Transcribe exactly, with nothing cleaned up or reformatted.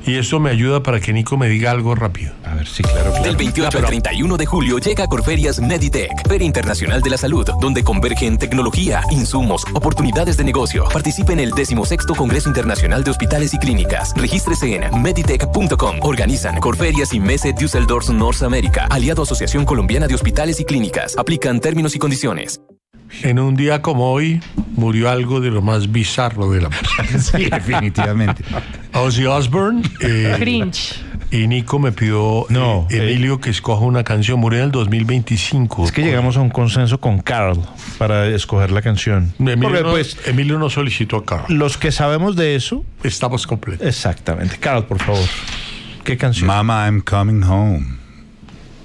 Y esto me ayuda para que Nico me diga algo rápido. A ver, sí, claro, claro. Del veintiocho al treinta y uno de julio llega a Corferias Meditech, Feria Internacional de la Salud, donde convergen tecnología, insumos, oportunidades de negocio. Participe en el decimosexto Congreso Internacional de Hospitales y Clínicas. Regístrese en meditech punto com. Organizan Corferias y Messe Düsseldorf North America, aliado a Asociación Colombiana de Hospitales y Clínicas. Aplican términos y condiciones. En un día como hoy murió algo de lo más bizarro de la música. Sí, definitivamente. Ozzy Osbourne. Eh, Cringe. Y Nico me pidió, No, eh, Emilio, que escoja una canción. Murió en el dos mil veinticinco. Es que llegamos a un consenso con Carl para escoger la canción. Emilio, Porque, no, pues, Emilio no solicitó a Carl. los que sabemos de eso, Estamos completos. exactamente. Carl, por favor, ¿qué canción? Mama, I'm coming home.